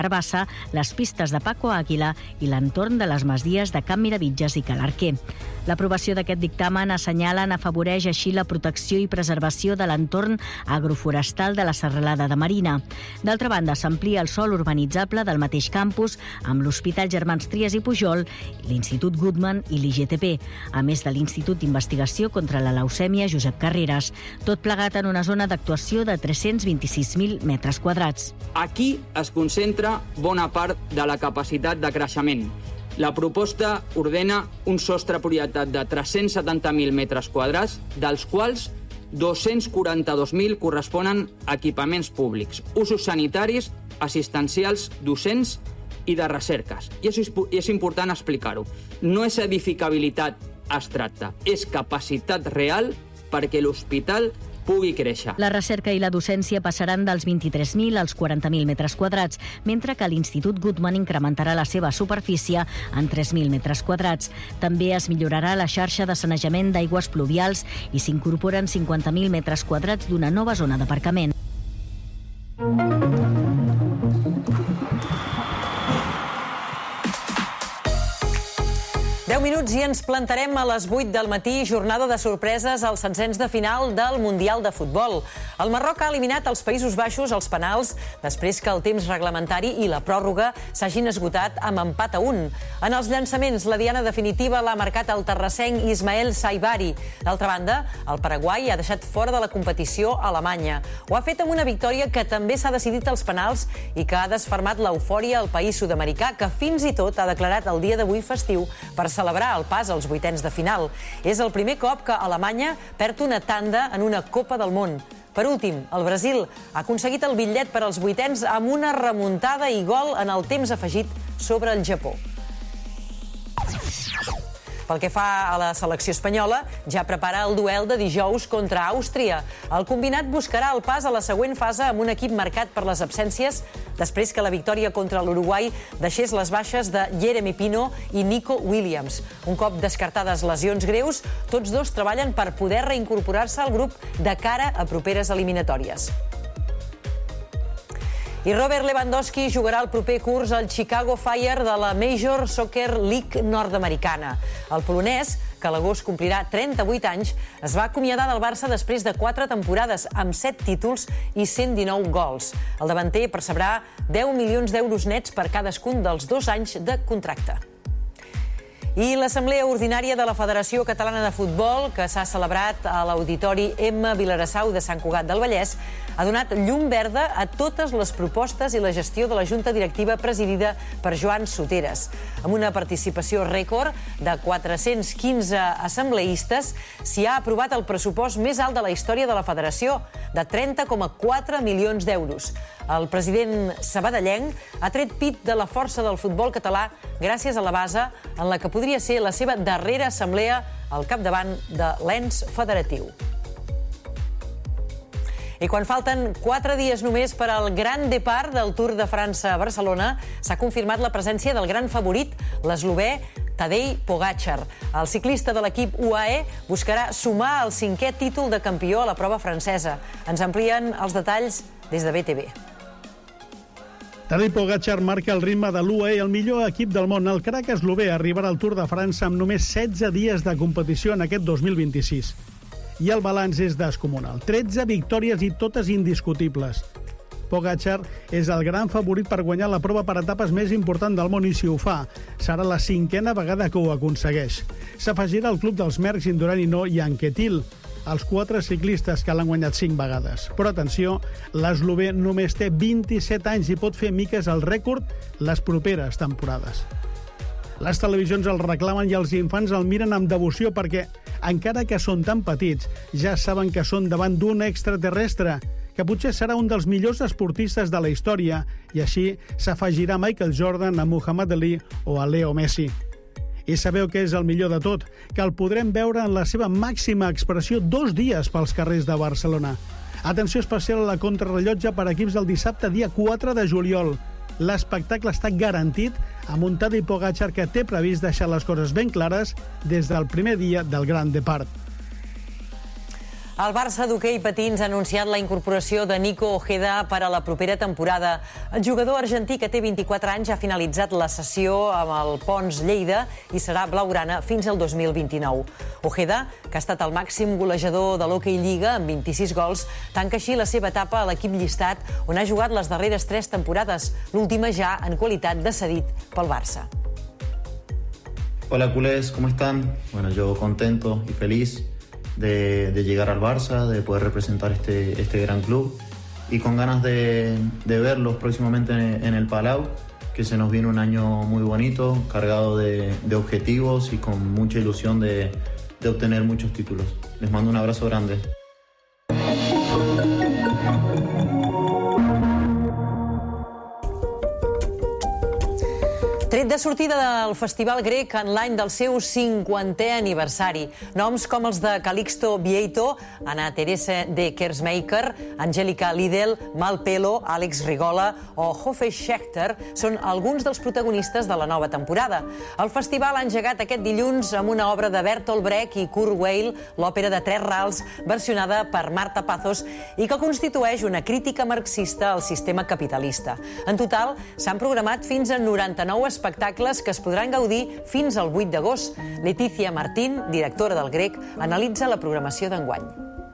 Carbassa, les pistes de Paco Àguila i l'entorn de les masies de Can Miravitlles i Calarquer. L'aprovació d'aquest dictamen assenyalen afavoreix així la protecció i preservació de l'entorn agroforestal de la serralada de Marina. D'altra banda, s'amplia el sòl urbanitzable del mateix campus amb l'Hospital Germans Trias i Pujol, l'Institut Guttmann i l'IGTP, a més de l'Institut d'Investigació contra la Leucèmia Josep Carreras, tot plegat en una zona d'actuació de 326.000 metres quadrats. Aquí es concentra bona part de la capacitat de creixement. La proposta ordena un sostre propietat de 370.000 metres quadrats, dels quals 242.000 corresponen a equipaments públics, usos sanitaris, assistencials, docents i de recerques. I és important explicar-ho. No és edificabilitat abstracta, és capacitat real perquè l'hospital pugui créixer. La recerca i la docència passaran dels 23.000 als 40.000 metres quadrats, mentre que l'Institut Guttmann incrementarà la seva superfície en 3.000 metres quadrats. També es millorarà la xarxa de sanejament d'aigües pluvials i s'incorporen 50.000 metres quadrats d'una nova zona d'aparcament. 10 minuts i ens plantarem a les 8 del matí, jornada de sorpreses al sencens de final del Mundial de Futbol. El Marroc ha eliminat els Països Baixos als penals després que el temps reglamentari i la pròrroga s'hagin esgotat amb empat a 1. En els llançaments, la diana definitiva l'ha marcat el terrassenc Ismael Saibari. D'altra banda, el Paraguai ha deixat fora de la competició Alemanya. Ho ha fet amb una victòria que també s'ha decidit als penals i que ha desfermat l'eufòria al país sud-americà, que fins i tot ha declarat el dia d'avui festiu per celebrar el pas als vuitens de final. És el primer cop que Alemanya perd una tanda en una Copa del Món. Per últim, el Brasil ha aconseguit el bitllet per als vuitens amb una remuntada i gol en el temps afegit sobre el Japó. Pel que fa a la selecció espanyola, ja prepara el duel de dijous contra Àustria. El combinat buscarà el pas a la següent fase amb un equip marcat per les absències després que la victòria contra l'Uruguai deixés les baixes de Jeremy Pino i Nico Williams. Un cop descartades lesions greus, tots dos treballen per poder reincorporar-se al grup de cara a properes eliminatòries. I Robert Lewandowski jugarà el proper curs al Chicago Fire de la Major Soccer League nord-americana. El polonès, que a l'agost complirà 38 anys, es va acomiadar del Barça després de 4 temporades, amb 7 títols i 119 gols. El davanter percebrà 10 milions d'euros nets per cadascun dels 2 anys de contracte. I l'Assemblea Ordinària de la Federació Catalana de Futbol, que s'ha celebrat a l'Auditori M. Vilassau de Sant Cugat del Vallès, ha donat llum verda a totes les propostes i la gestió de la Junta Directiva presidida per Joan Soteres. Amb una participació rècord de 415 assembleistes, s'hi ha aprovat el pressupost més alt de la història de la Federació, de 30,4 milions d'euros. El president sabadellenc ha tret pit de la força del futbol català gràcies a la base en la que podria ser la seva darrera assemblea al capdavant de l'ens federatiu. I quan falten 4 dies només per al Grand Départ del Tour de França a Barcelona, s'ha confirmat la presència del gran favorit, l'eslovè Tadej Pogačar. El ciclista de l'equip UAE buscarà sumar el 5è títol de campió a la prova francesa. Ens amplien els detalls des de BTV. Tadej Pogačar marca el ritme de l'UAE, el millor equip del món. El crac eslové arribarà al Tour de França amb només 16 dies de competició en aquest 2026. I el balanç és descomunal. 13 victòries i totes indiscutibles. Pogačar és el gran favorit per guanyar la prova per etapes més important del món i si ho fa, serà la 5a vegada que ho aconsegueix. S'afegirà al club dels Merckx, Indurain i Anquetil, els 4 ciclistes que l'han guanyat 5 vegades. Però atenció, l'eslové només té 27 anys i pot fer miques el rècord les properes temporades. Les televisions el reclamen i els infants el miren amb devoció perquè, encara que són tan petits, ja saben que són davant d'un extraterrestre, que potser serà un dels millors esportistes de la història, i així s'afegirà Michael Jordan, a Muhammad Ali o a Leo Messi. I sabeu què és el millor de tot? Que el podrem veure en la seva màxima expressió 2 dies pels carrers de Barcelona. Atenció especial a la contrarrellotge per equips del dissabte, dia 4 de juliol. L'espectacle està garantit amb un Tadej Pogačar que té previst deixar les coses ben clares des del primer dia del Grand Départ. El Barça d'hoquei patins ha anunciat la incorporació de Nico Ojeda per a la propera temporada. El jugador argentí, que té 24 anys, ha finalitzat la sessió amb el Pons Lleida i serà blaugrana fins al 2029. Ojeda, que ha estat el màxim golejador de l'Hockey Lliga amb 26 gols, tanca així la seva etapa a l'equip llistat, on ha jugat les darreres 3 temporades, l'última ja en qualitat de cedit pel Barça. Hola culés, ¿cómo están? Bueno, yo contento y feliz de llegar al Barça, de poder representar este gran club y con ganas de verlos próximamente en el Palau, que se nos viene un año muy bonito, cargado de objetivos y con mucha ilusión de obtener muchos títulos. Les mando un abrazo grande. Tret de sortida del Festival Grec en l'any del seu 50è aniversari. Noms com els de Calixto Vieito, Anna Teresa de Kersmaker, Angélica Lidl, Mal Pelo, Àlex Rigola o Hofe Schechter són alguns dels protagonistes de la nova temporada. El festival ha engegat aquest dilluns amb una obra de Bertolt Brecht i Kurt Weill, l'òpera de Tres Rals, versionada per Marta Pazos i que constitueix una crítica marxista al sistema capitalista. En total, s'han programat fins a 99 espectacles que es podran gaudir fins al 8 d'agost. Letícia Martín, directora del Grec, analitza la programació d'enguany.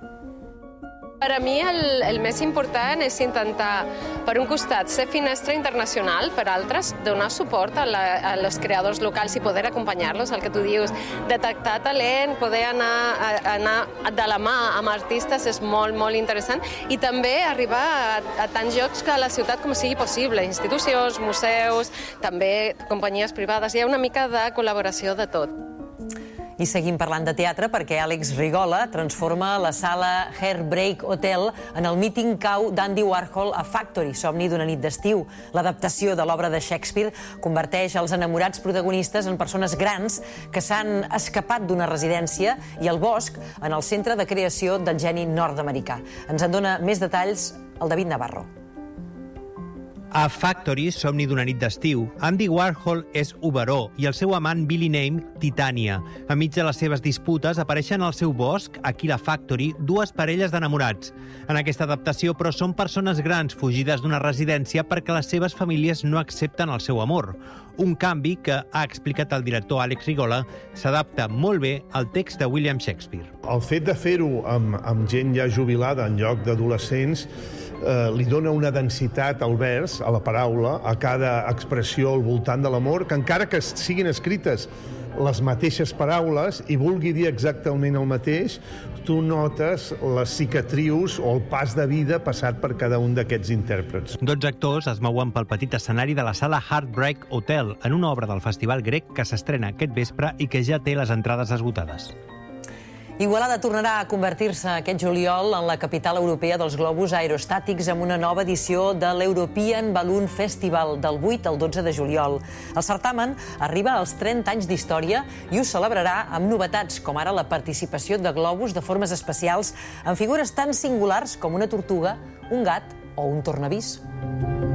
Per a mi el més important és intentar, per un costat, ser finestra internacional, per altres, donar suport als creadors locals i poder acompanyar-los, el que tu dius, detectar talent, poder anar de la mà amb artistes és molt, molt interessant i també arribar a tants llocs que a la ciutat com sigui possible, institucions, museus, també companyies privades, hi ha una mica de col·laboració de tot. I seguim parlant de teatre perquè Àlex Rigola transforma la sala Heartbreak Hotel en el meeting cau d'Andy Warhol a Factory, somni d'una nit d'estiu. L'adaptació de l'obra de Shakespeare converteix els enamorats protagonistes en persones grans que s'han escapat d'una residència i el bosc en el centre de creació del geni nord-americà. Ens en dona més detalls el David Navarro. A Factory, somni d'una nit d'estiu, Andy Warhol és Oberó i el seu amant Billy Name, Titània. Enmig de les seves disputes apareixen al seu bosc, aquí a Factory, dues parelles d'enamorats. En aquesta adaptació, però, són persones grans fugides d'una residència perquè les seves famílies no accepten el seu amor. Un canvi que, ha explicat el director Àlex Rigola, s'adapta molt bé al text de William Shakespeare. El fet de fer-ho amb gent ja jubilada en lloc d'adolescents li dona una densitat al vers, a la paraula, a cada expressió al voltant de l'amor, que encara que siguin escrites les mateixes paraules i vulgui dir exactament el mateix, tu notes les cicatrius o el pas de vida passat per cada un d'aquests intèrprets. 12 actors es mouen pel petit escenari de la sala Heartbreak Hotel en una obra del Festival Grec que s'estrena aquest vespre i que ja té les entrades esgotades. Igualada tornarà a convertir-se aquest juliol en la capital europea dels globus aerostàtics amb una nova edició de l'European Balloon Festival del 8 al 12 de juliol. El certamen arriba als 30 anys d'història i ho celebrarà amb novetats com ara la participació de globus de formes especials amb figures tan singulars com una tortuga, un gat o un tornavís.